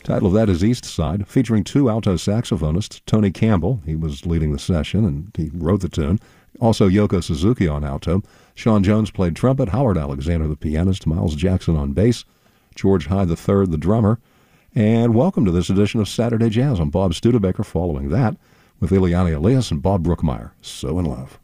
Title of that is East Side, featuring two alto saxophonists, Tony Campbell, he was leading the session and he wrote the tune, also Yoko Suzuki on alto. Sean Jones played trumpet, Howard Alexander the pianist, Miles Jackson on bass, George Hyde III the drummer. And welcome to this edition of Saturday Jazz. I'm Bob Studebaker, following that with Ileana Elias and Bob Brookmeyer, So in Love.